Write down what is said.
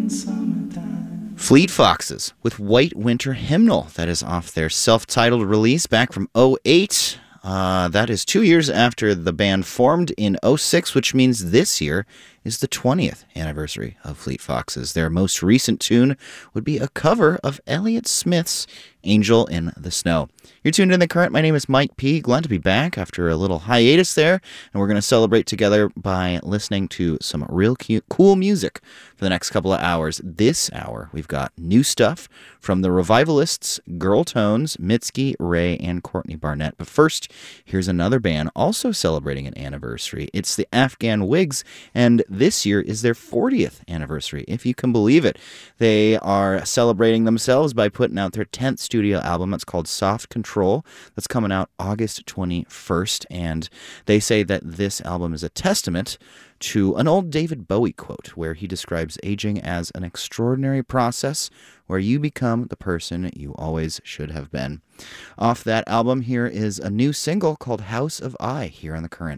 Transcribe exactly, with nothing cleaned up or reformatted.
Fleet Foxes with White Winter Hymnal. That is off their self-titled release back from oh eight. Uh, that is two years after the band formed in oh six, which means this year is the twentieth anniversary of Fleet Foxes. Their most recent tune would be a cover of Elliott Smith's Angel in the Snow. You're tuned in The Current. My name is Mike P. Glad to be back after a little hiatus there, and we're going to celebrate together by listening to some real cute, cool music for the next couple of hours. This hour, we've got new stuff from the Revivalists, Girl Tones, Mitski, Ray, and Courtney Barnett. But first, here's another band also celebrating an anniversary. It's the Afghan Wigs, and this year is their fortieth anniversary, if you can believe it. They are celebrating themselves by putting out their tenth studio album. It's called Soft Control. That's coming out August twenty-first, and they say that this album is a testament to an old David Bowie quote where he describes aging as an extraordinary process where you become the person you always should have been. Off that album, here is a new single called House of I here on The Current.